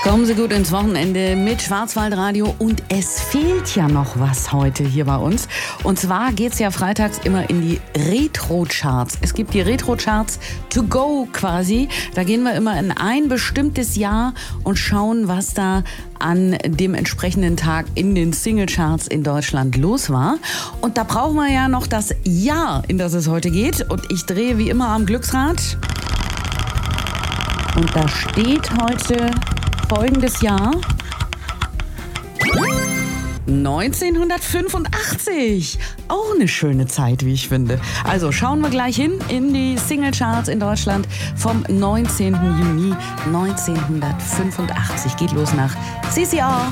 Kommen Sie gut ins Wochenende mit Schwarzwaldradio und es fehlt ja noch was heute hier bei uns. Und zwar geht's ja freitags immer in die Retro-Charts. Es gibt die Retro-Charts to go quasi. Da gehen wir immer in ein bestimmtes Jahr und schauen, was da an dem entsprechenden Tag in den Single-Charts in Deutschland los war. Und da brauchen wir ja noch das Jahr, in das es heute geht. Und ich drehe wie immer am Glücksrad. Und da steht heute folgendes Jahr: 1985. Auch eine schöne Zeit, wie ich finde. Also schauen wir gleich hin in die Singlecharts in Deutschland vom 19. Juni 1985. Geht los nach CCR.